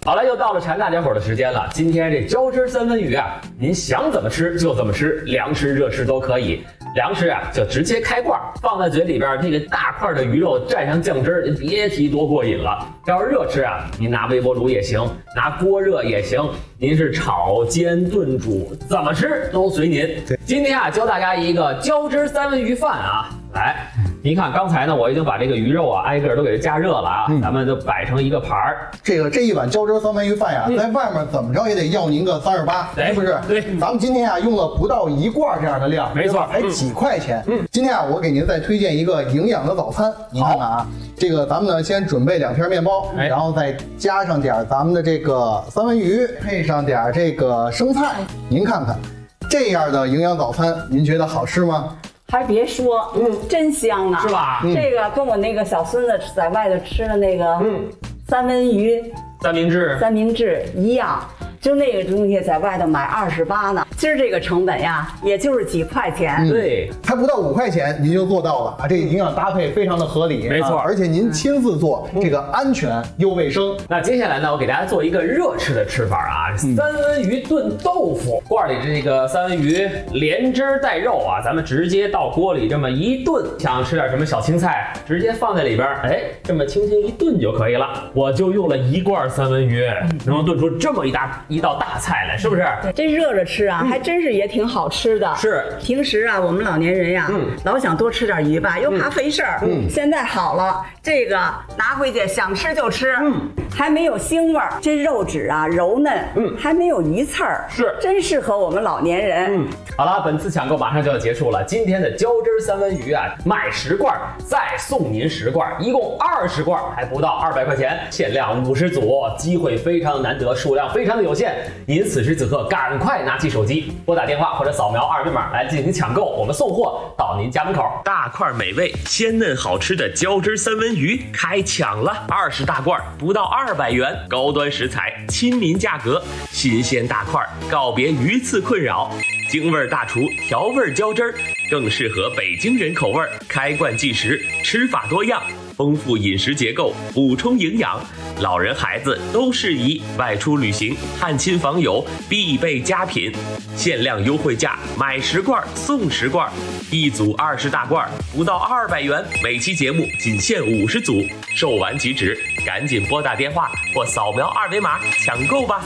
好了，又到了馋大家伙的时间了。今天这浇汁三文鱼啊，您想怎么吃就怎么吃，凉吃热吃都可以。凉吃啊，就直接开罐放在嘴里边，这个大块的鱼肉蘸上酱汁，您别提多过瘾了。要是热吃啊，您拿微波炉也行，拿锅热也行，您是炒、煎、炖、煮，怎么吃都随您。今天啊，教大家一个浇汁三文鱼饭啊，来。您看，刚才呢，我已经把这个鱼肉啊挨个都给它加热了啊，咱们就摆成一个盘儿。 这一碗浇汁三文鱼饭呀，在外面怎么着也得要您个38，是不是？ 对， 咱们今天啊用了不到1罐这样的量， 没错， 才几块钱。今天啊，我给您再推荐一个营养的早餐，您看看啊，这个咱们呢先准备2片面包，然后再加上点咱们的这个三文鱼，配上点这个生菜，您看看，这样的营养早餐，您觉得好吃吗？ 还别说，真香啊， 是吧？ 这个跟我那个小孙子在外头吃的那个三文鱼、 三明治一样，就那个东西在外头买28呢。今儿这个成本呀，也就是几块钱， 对， 还不到5块钱，您就做到了啊！这个营养搭配非常的合理， 没错， 而且您亲自做，这个安全又卫生。 那接下来呢，我给大家做一个热吃的吃法啊，三文鱼炖豆腐。罐里这个三文鱼连汁带肉啊，咱们直接到锅里这么一炖，想吃点什么小青菜，直接放在里边，哎，这么轻轻一炖就可以了。我就用了1罐三文鱼，能炖出这么一道大菜来，是不是？ 这热着吃啊，还真是也挺好吃的。 是， 平时啊，我们老年人呀，老想多吃点鱼吧，又怕费事儿。现在好了，这个拿回去想吃就吃，还没有腥味儿，这肉质啊柔嫩，还没有鱼刺儿， 是， 真适合我们老年人。 好了，本次抢购马上就要结束了。今天的浇汁三文鱼啊，买10罐再送您10罐，一共20罐，还不到200块钱，限量50组，机会非常难得，数量非常的有限。您此时此刻赶快拿起手机，拨打电话或者扫描2维码来进行抢购，我们送货到您家门口。 大块美味、鲜嫩好吃的浇汁三文鱼开抢了，20大罐不到200元，高端食材，亲民价格，新鲜大块，告别鱼刺困扰。京味大厨调味浇汁儿，更适合北京人口味，开罐即食，吃法多样，丰富饮食结构，补充营养，老人孩子都适宜，外出旅行、探亲访友必备佳品。限量优惠价，买10罐送10罐，一组20大罐，不到200元。每期节目仅限50组，售完即止，赶紧拨打电话或扫描2维码抢购吧。